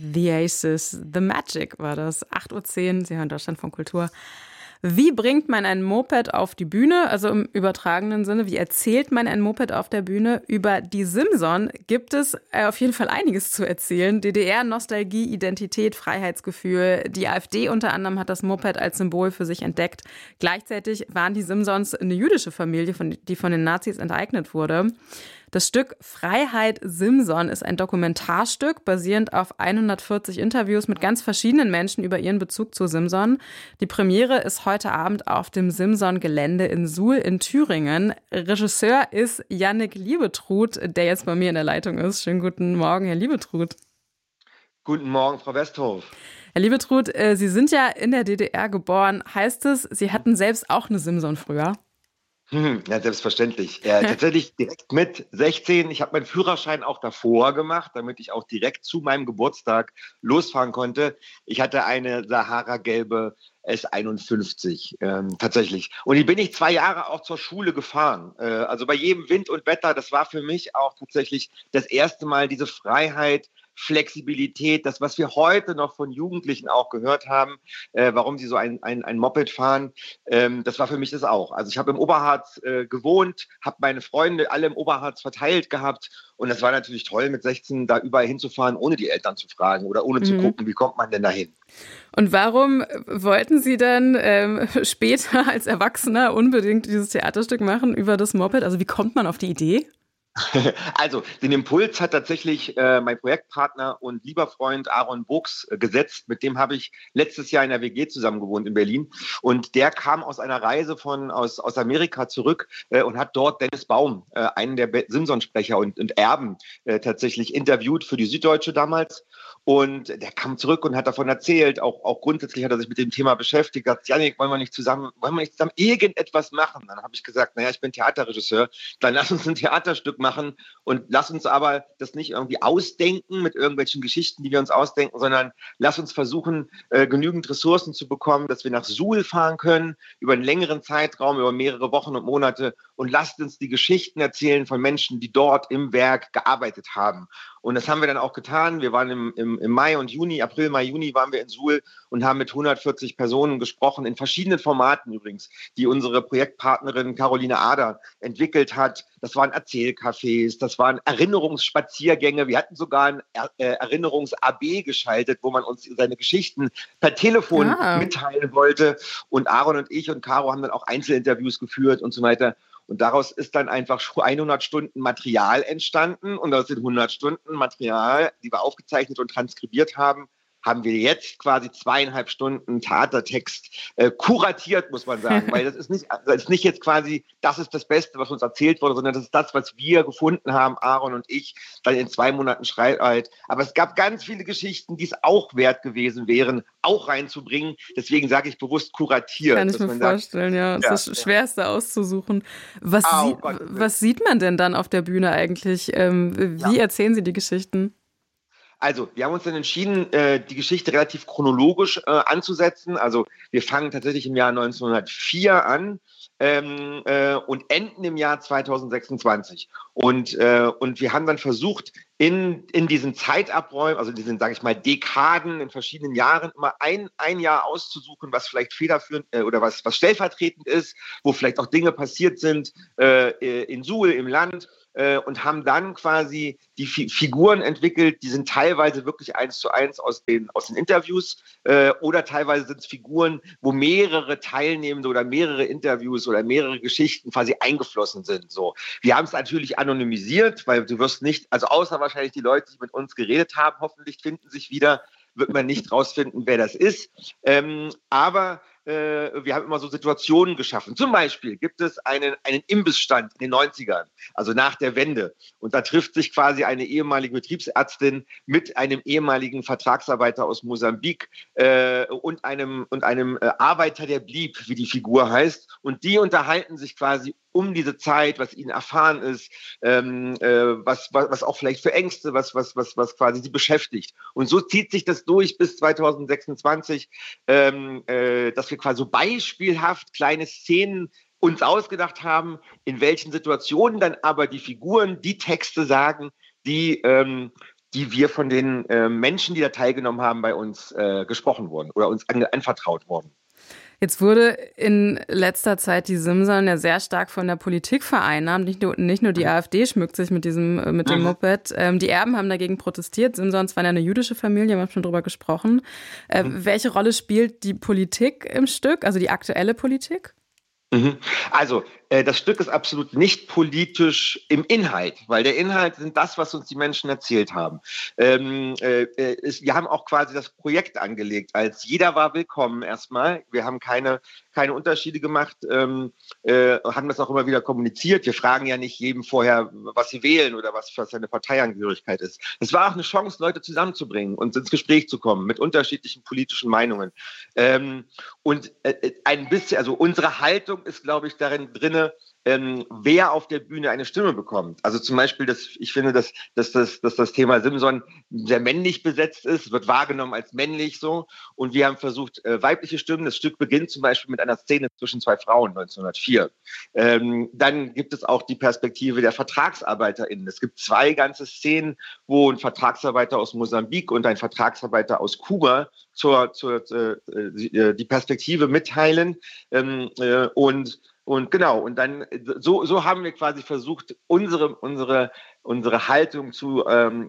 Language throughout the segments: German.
The Aces, The Magic war das. 8:10 Uhr, Sie hören Deutschlandfunk Kultur. Wie bringt man ein Moped auf die Bühne? Also im übertragenen Sinne, wie erzählt man ein Moped auf der Bühne? Über die Simson gibt es auf jeden Fall einiges zu erzählen. DDR, Nostalgie, Identität, Freiheitsgefühl. Die AfD unter anderem hat das Moped als Symbol für sich entdeckt. Gleichzeitig waren die Simsons eine jüdische Familie, die von den Nazis enteignet wurde. Das Stück Freiheit Simson ist ein Dokumentarstück, basierend auf 140 Interviews mit ganz verschiedenen Menschen über ihren Bezug zu Simson. Die Premiere ist heute Abend auf dem Simson-Gelände in Suhl in Thüringen. Regisseur ist Yannick Liebetrud, der jetzt bei mir in der Leitung ist. Schönen guten Morgen, Herr Liebetrud. Guten Morgen, Frau Westhoff. Herr Liebetrud, Sie sind ja in der DDR geboren. Heißt es, Sie hatten selbst auch eine Simson früher? Ja, selbstverständlich. Tatsächlich direkt mit 16. Ich habe meinen Führerschein auch davor gemacht, damit ich auch direkt zu meinem Geburtstag losfahren konnte. Ich hatte eine Sahara-gelbe S51, tatsächlich. Und die bin ich 2 Jahre auch zur Schule gefahren. Also bei jedem Wind und Wetter, das war für mich auch tatsächlich das erste Mal diese Freiheit, Flexibilität, das, was wir heute noch von Jugendlichen auch gehört haben, warum sie so ein Moped fahren, das war für mich das auch. Also ich habe im Oberharz gewohnt, habe meine Freunde alle im Oberharz verteilt gehabt und das war natürlich toll, mit 16 da überall hinzufahren, ohne die Eltern zu fragen oder ohne zu gucken, wie kommt man denn dahin. Und warum wollten Sie dann später als Erwachsener unbedingt dieses Theaterstück machen über das Moped? Also wie kommt man auf die Idee? Also, den Impuls hat tatsächlich mein Projektpartner und lieber Freund Aaron Buchs gesetzt. Mit dem habe ich letztes Jahr in der WG zusammen gewohnt in Berlin. Und der kam aus einer Reise aus Amerika zurück und hat dort Dennis Baum, einen der Simson-Sprecher und Erben, tatsächlich interviewt für die Süddeutsche damals. Und der kam zurück und hat davon erzählt. Auch grundsätzlich hat er sich mit dem Thema beschäftigt. Er hat gesagt, Jannik, wollen wir nicht zusammen irgendetwas machen? Dann habe ich gesagt, naja, ich bin Theaterregisseur. Dann lass uns ein Theaterstück machen und lass uns aber das nicht irgendwie ausdenken mit irgendwelchen Geschichten, die wir uns ausdenken, sondern lass uns versuchen, genügend Ressourcen zu bekommen, dass wir nach Suhl fahren können, über einen längeren Zeitraum, über mehrere Wochen und Monate und lasst uns die Geschichten erzählen von Menschen, die dort im Werk gearbeitet haben. Und das haben wir dann auch getan. Wir waren im Mai und Juni, April, Mai, Juni waren wir in Suhl und haben mit 140 Personen gesprochen, in verschiedenen Formaten übrigens, die unsere Projektpartnerin Caroline Ader entwickelt hat. Das waren Erzählcafés, das waren Erinnerungsspaziergänge. Wir hatten sogar ein Erinnerungs-AB geschaltet, wo man uns seine Geschichten per Telefon mitteilen wollte. Und Aaron und ich und Caro haben dann auch Einzelinterviews geführt und so weiter. Und daraus ist dann einfach 100 Stunden Material entstanden. Und aus den 100 Stunden Material, die wir aufgezeichnet und transkribiert haben, haben wir jetzt quasi 2,5 Stunden Theatertext kuratiert, muss man sagen. Weil das ist nicht jetzt quasi, das ist das Beste, was uns erzählt wurde, sondern das ist das, was wir gefunden haben, Aaron und ich, dann in 2 Monaten Schreibarbeit. Aber es gab ganz viele Geschichten, die es auch wert gewesen wären, auch reinzubringen. Deswegen sage ich bewusst kuratiert. Kann ich mir vorstellen, ja. Das ist das Schwerste auszusuchen. Was sieht man denn dann auf der Bühne eigentlich? Wie erzählen Sie die Geschichten? Also, wir haben uns dann entschieden, die Geschichte relativ chronologisch anzusetzen. Also, wir fangen tatsächlich im Jahr 1904 an und enden im Jahr 2026. Und wir haben dann versucht, in diesen Zeitabräumen, also diesen, sage ich mal, Dekaden in verschiedenen Jahren, immer ein Jahr auszusuchen, was vielleicht federführend oder was stellvertretend ist, wo vielleicht auch Dinge passiert sind in Suhl, im Land. Und haben dann quasi die Figuren entwickelt, die sind teilweise wirklich 1:1 aus den Interviews oder teilweise sind es Figuren, wo mehrere Teilnehmende oder mehrere Interviews oder mehrere Geschichten quasi eingeflossen sind. So, wir haben es natürlich anonymisiert, weil du wirst nicht, also außer wahrscheinlich die Leute, die mit uns geredet haben, hoffentlich finden sich wieder, wird man nicht rausfinden, wer das ist. Aber wir haben immer so Situationen geschaffen. Zum Beispiel gibt es einen Imbissstand in den 90ern, also nach der Wende. Und da trifft sich quasi eine ehemalige Betriebsärztin mit einem ehemaligen Vertragsarbeiter aus Mosambik und einem Arbeiter, der blieb, wie die Figur heißt. Und die unterhalten sich quasi um diese Zeit, was ihnen erfahren ist, was auch vielleicht für Ängste, was quasi sie beschäftigt. Und so zieht sich das durch bis 2026, dass wir quasi so beispielhaft kleine Szenen uns ausgedacht haben, in welchen Situationen dann aber die Figuren die Texte sagen, die die wir von den Menschen, die da teilgenommen haben, bei uns gesprochen wurden oder uns anvertraut wurden. Jetzt wurde in letzter Zeit die Simson ja sehr stark von der Politik vereinnahmt. Nicht nur die AfD schmückt sich mit dem Moped. Die Erben haben dagegen protestiert. Simsons waren ja eine jüdische Familie, wir haben schon drüber gesprochen. Welche Rolle spielt die Politik im Stück, also die aktuelle Politik? Also, das Stück ist absolut nicht politisch im Inhalt, weil der Inhalt sind das, was uns die Menschen erzählt haben. Wir haben auch quasi das Projekt angelegt, als jeder war willkommen erstmal. Wir haben keine Unterschiede gemacht, haben das auch immer wieder kommuniziert. Wir fragen ja nicht jedem vorher, was sie wählen oder was seine Parteiangehörigkeit ist. Es war auch eine Chance, Leute zusammenzubringen und ins Gespräch zu kommen mit unterschiedlichen politischen Meinungen. Und ein bisschen, also unsere Haltung ist, glaube ich, darin drinne, wer auf der Bühne eine Stimme bekommt. Also zum Beispiel, ich finde, dass das Thema Simson sehr männlich besetzt ist, wird wahrgenommen als männlich so. Und wir haben versucht, weibliche Stimmen. Das Stück beginnt zum Beispiel mit einer Szene zwischen zwei Frauen 1904. Dann gibt es auch die Perspektive der VertragsarbeiterInnen. Es gibt 2 ganze Szenen, wo ein Vertragsarbeiter aus Mosambik und ein Vertragsarbeiter aus Kuba die Perspektive mitteilen. Und genau, und dann so haben wir quasi versucht, unsere Haltung zu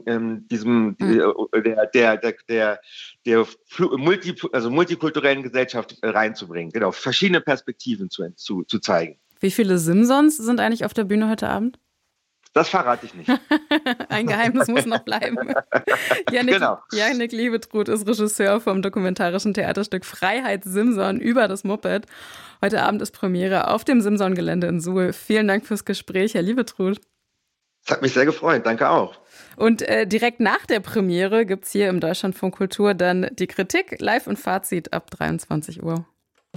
multikulturellen Gesellschaft reinzubringen. Genau, verschiedene Perspektiven zu zeigen. Wie viele Simsons sind eigentlich auf der Bühne heute Abend? Das verrate ich nicht. Ein Geheimnis muss noch bleiben. Yannick Liebetrud ist Regisseur vom dokumentarischen Theaterstück Freiheit Simson über das Moped. Heute Abend ist Premiere auf dem Simson-Gelände in Suhl. Vielen Dank fürs Gespräch, Herr Liebetrud. Es hat mich sehr gefreut. Danke auch. Und direkt nach der Premiere gibt es hier im Deutschlandfunk Kultur dann die Kritik, Live und Fazit ab 23 Uhr.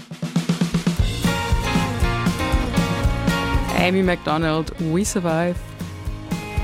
Amy Macdonald, We Survive.